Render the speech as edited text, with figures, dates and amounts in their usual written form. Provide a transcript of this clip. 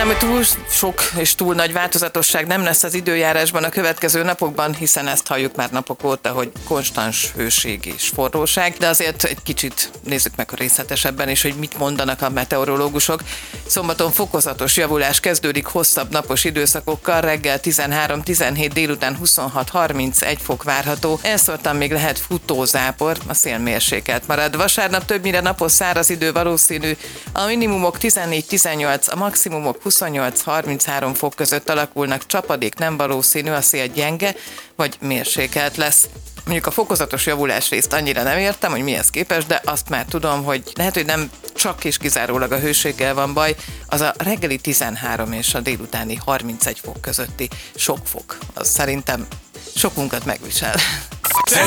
remélem, hogy túl sok és túl nagy változatosság nem lesz az időjárásban a következő napokban, hiszen ezt halljuk már napok óta, hogy konstans hőség és forróság, de azért egy kicsit nézzük meg részletesebben is, hogy mit mondanak a meteorológusok. Szombaton fokozatos javulás kezdődik hosszabb napos időszakokkal, reggel 13-17, délután 26-31 fok várható, elszórtan még lehet futózápor, a szél mérsékelt marad. Vasárnap többnyire napos száraz idő valószínű, a minimumok 14-18, a maximumok 28-33 fok között alakulnak, csapadék nem valószínű, a szél gyenge vagy mérsékelt lesz. Mondjuk a fokozatos javulás részt annyira nem értem, hogy mihez képest, de azt már tudom, hogy lehet, hogy nem csak és kizárólag a hőséggel van baj, az a reggeli 13 és a délutáni 31 fok közötti sok fok. Az szerintem sokunkat megvisel.